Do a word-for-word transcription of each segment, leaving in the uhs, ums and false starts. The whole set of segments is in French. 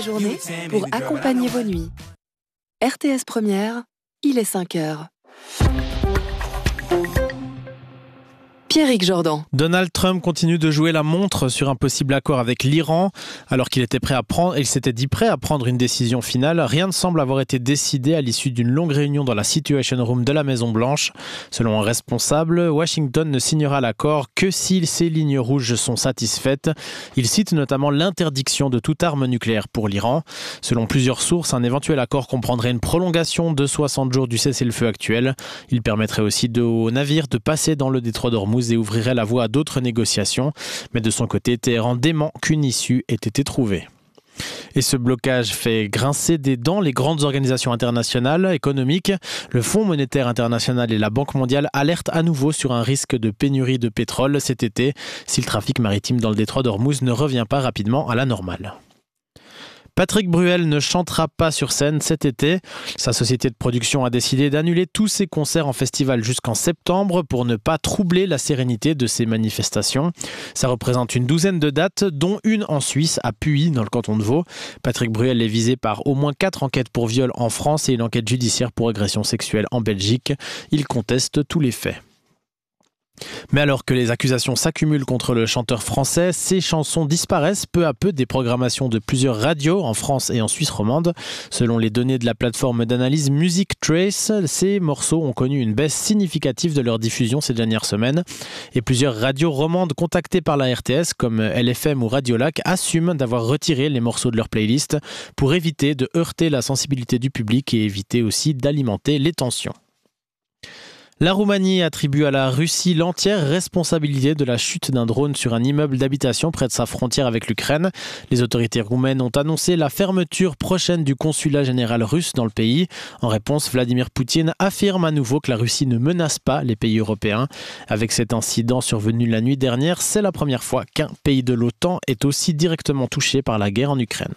Journée pour accompagner vos nuits. R T S Première, il est cinq heures. Pierrick Jordan. Donald Trump continue de jouer la montre sur un possible accord avec l'Iran. Alors qu'il était prêt à prendre, il s'était dit prêt à prendre une décision finale, rien ne semble avoir été décidé à l'issue d'une longue réunion dans la Situation Room de la Maison-Blanche. Selon un responsable, Washington ne signera l'accord que si ces lignes rouges sont satisfaites. Il cite notamment l'interdiction de toute arme nucléaire pour l'Iran. Selon plusieurs sources, un éventuel accord comprendrait une prolongation de soixante jours du cessez-le-feu actuel. Il permettrait aussi de, aux navires de passer dans le détroit d'Ormuz et ouvrirait la voie à d'autres négociations. Mais de son côté, Téhéran dément qu'une issue ait été trouvée. Et ce blocage fait grincer des dents les grandes organisations internationales économiques. Le Fonds monétaire international et la Banque mondiale alertent à nouveau sur un risque de pénurie de pétrole cet été si le trafic maritime dans le détroit d'Ormuz ne revient pas rapidement à la normale. Patrick Bruel ne chantera pas sur scène cet été. Sa société de production a décidé d'annuler tous ses concerts en festival jusqu'en septembre pour ne pas troubler la sérénité de ces manifestations. Ça représente une douzaine de dates, dont une en Suisse, à Puy, dans le canton de Vaud. Patrick Bruel est visé par au moins quatre enquêtes pour viol en France et une enquête judiciaire pour agression sexuelle en Belgique. Il conteste tous les faits. Mais alors que les accusations s'accumulent contre le chanteur français, ses chansons disparaissent peu à peu des programmations de plusieurs radios en France et en Suisse romande. Selon les données de la plateforme d'analyse Music Trace, ces morceaux ont connu une baisse significative de leur diffusion ces dernières semaines. Et plusieurs radios romandes contactées par la R T S, comme L F M ou Radiolac, assument d'avoir retiré les morceaux de leur playlist pour éviter de heurter la sensibilité du public et éviter aussi d'alimenter les tensions. La Roumanie attribue à la Russie l'entière responsabilité de la chute d'un drone sur un immeuble d'habitation près de sa frontière avec l'Ukraine. Les autorités roumaines ont annoncé la fermeture prochaine du consulat général russe dans le pays. En réponse, Vladimir Poutine affirme à nouveau que la Russie ne menace pas les pays européens. Avec cet incident survenu la nuit dernière, c'est la première fois qu'un pays de l'OTAN est aussi directement touché par la guerre en Ukraine.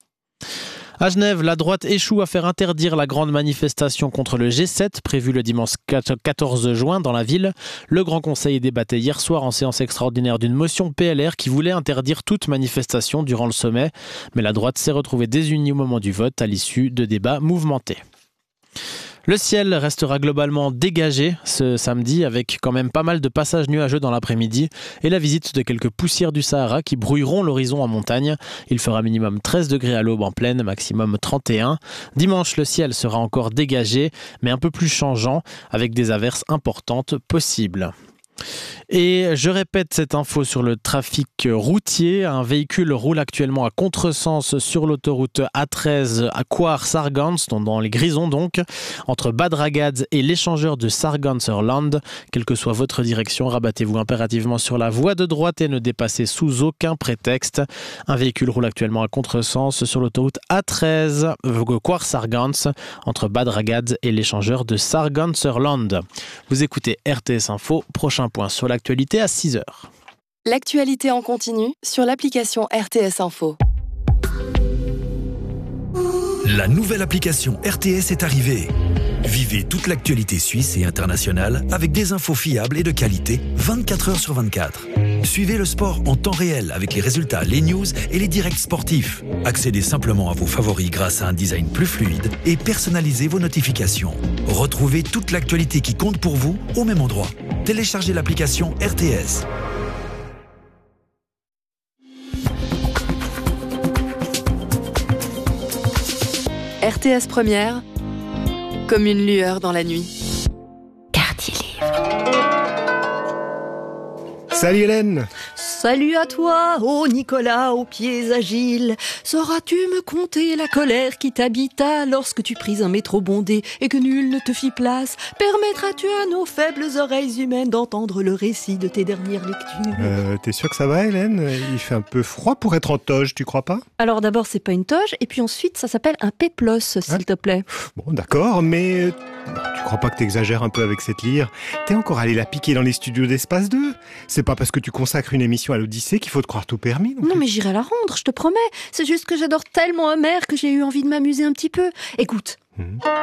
À Genève, la droite échoue à faire interdire la grande manifestation contre le G sept prévue le dimanche quatorze juin dans la ville. Le Grand Conseil débattait hier soir en séance extraordinaire d'une motion P L R qui voulait interdire toute manifestation durant le sommet. Mais la droite s'est retrouvée désunie au moment du vote à l'issue de débats mouvementés. Le ciel restera globalement dégagé ce samedi avec quand même pas mal de passages nuageux dans l'après-midi et la visite de quelques poussières du Sahara qui brouilleront l'horizon en montagne. Il fera minimum treize degrés à l'aube en plaine, maximum trente et un. Dimanche, le ciel sera encore dégagé mais un peu plus changeant avec des averses importantes possibles. Et je répète cette info sur le trafic routier. Un véhicule roule actuellement à contresens sur l'autoroute A treize à Coire-Sargans, dans les Grisons donc, entre Bad Ragaz et l'échangeur de Sarganserland. Quelle que soit votre direction, rabattez-vous impérativement sur la voie de droite et ne dépassez sous aucun prétexte. Un véhicule roule actuellement à contresens sur l'autoroute A treize, Coire-Sargans, entre Bad Ragaz et l'échangeur de Sarganserland. Vous écoutez R T S Info, prochain point sur l'actualité à six heures. L'actualité en continu sur l'application R T S Info. La nouvelle application R T S est arrivée. Vivez toute l'actualité suisse et internationale avec des infos fiables et de qualité vingt-quatre heures sur vingt-quatre. Suivez le sport en temps réel avec les résultats, les news et les directs sportifs. Accédez simplement à vos favoris grâce à un design plus fluide et personnalisez vos notifications. Retrouvez toute l'actualité qui compte pour vous au même endroit. Téléchargez l'application R T S. R T S Première, comme une lueur dans la nuit. Quartier Livre. Salut Hélène. Salut à toi, ô Nicolas, aux pieds agiles. Sauras-tu me conter la colère qui t'habita lorsque tu pris un métro bondé et que nul ne te fit place? Permettras-tu à nos faibles oreilles humaines d'entendre le récit de tes dernières lectures? Euh, t'es sûre que ça va Hélène? Il fait un peu froid pour être en toge, tu crois pas? Alors d'abord, c'est pas une toge, et puis ensuite, ça s'appelle un péplos, s'il ah. te plaît. Bon, d'accord, mais... Tu crois pas que t'exagères un peu avec cette lyre? T'es encore allé la piquer dans les studios d'Espace deux? C'est pas parce que tu consacres une émission à l'Odyssée qu'il faut te croire tout permis. Non, non mais j'irai la rendre, je te promets. C'est juste que j'adore tellement Homère que j'ai eu envie de m'amuser un petit peu. Écoute. Mmh.